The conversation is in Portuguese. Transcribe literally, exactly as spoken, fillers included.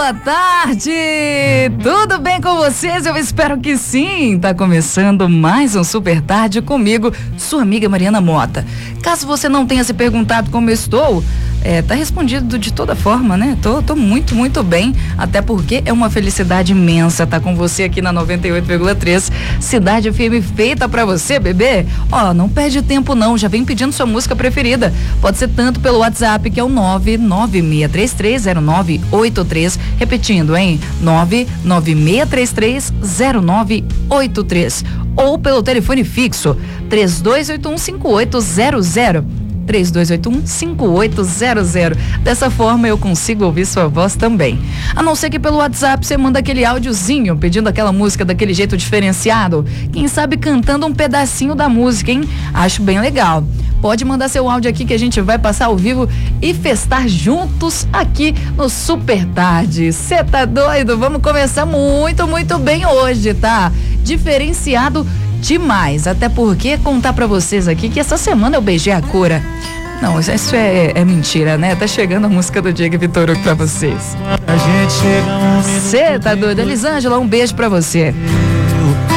boa tarde! Tudo bem com vocês? Eu espero que sim! Tá começando mais um Super Tarde comigo, sua amiga Mariana Mota. Caso você não tenha se perguntado como eu estou, é, tá respondido de toda forma, né? Tô, tô muito, muito bem, até porque é uma felicidade imensa estar com você aqui na noventa e oito vírgula três, Cidade F M feita pra você, bebê. Ó, não perde tempo não, já vem pedindo sua música preferida. Pode ser tanto pelo WhatsApp, que é o nove nove seis três três zero nove oito três, repetindo, hein? nove nove seis três três zero nove oito três, ou pelo telefone fixo três dois oito um cinco oito zero zero. três dois oito um cinco oito zero zero. Dessa forma eu consigo ouvir sua voz também. A não ser que pelo WhatsApp você manda aquele áudiozinho pedindo aquela música daquele jeito diferenciado. Quem sabe cantando um pedacinho da música, hein? Acho bem legal. Pode mandar seu áudio aqui que a gente vai passar ao vivo e festar juntos aqui no Super Tarde. Cê tá doido? Vamos começar muito, muito bem hoje, tá? Diferenciado demais, até porque contar pra vocês aqui que essa semana eu beijei a cura. Não, isso é, é mentira, né? Tá chegando a música do Diego Vitor pra vocês. Cê tá doido? Elisângela, um beijo pra você.